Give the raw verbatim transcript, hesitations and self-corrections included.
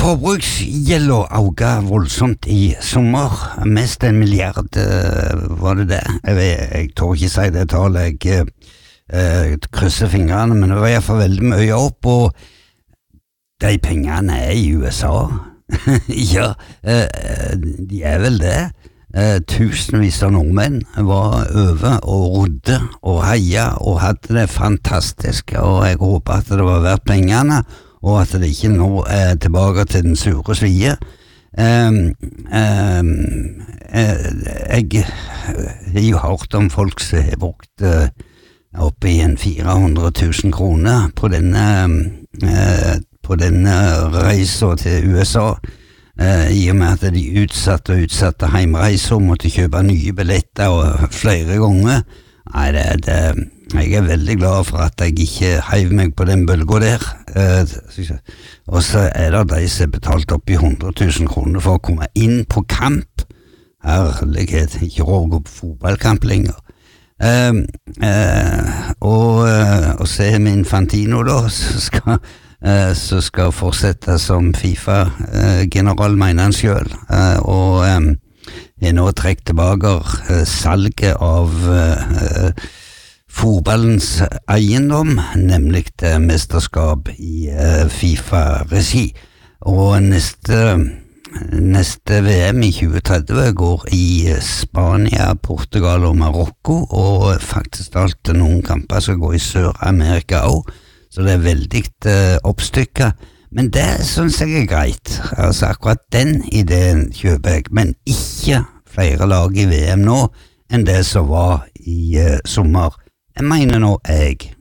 Forbruksgjelda auka voldsomt i sommer, mest en milliard eh, var det det. Jeg, vet, jeg tør ikke si det tallet, jeg eh, krysser fingrene, men det var i hvert fall veldig mye opp, og de pengene er i U S A. ja, eh, de er vel det. Eh, tusenvis av nordmenn var over og rodde og heia og hadde det fantastisk, og jeg håper at det var verdt pengene, og at det ikke nå er tilbake til den sure svie. Um, um, jeg har jo hørt om folk som har brukt uh, opp i en fire hundre tusen kroner på denne, uh, på denne reisen til U S A, uh, i og med at de utsatte og utsatte heimreiser og måtte kjøpe nye billetter og flere ganger. Nei, det, det jeg er veldig glad for at jeg ikke heiv meg på den bølgen der. Eh, og så er det de som har betalt opp i hundre tusen kroner for å komme inn på kamp. Herlighet, ikke råd å gå på fotballkamp lenger. Eh, eh, og, og så er vi Infantino da, så skal, eh, så skal fortsette som FIFA-general, mener han selv. Eh, og eh, er nå trekk tilbake eh, salget av eh, fotballens eiendom, nemlig det mesterskap i uh, FIFA-regi. Og neste, neste V M i tjue tretti går i Spania, Portugal og Marokko, og faktisk alt noen kamper skal gå i Sør-Amerika også, så det er veldig uh, oppstykket. Men det synes jeg er greit. Altså akkurat den ideen kjøper jeg, men ikke flere lag i V M nå enn det som var i uh, sommer. Jeg mener nå jeg.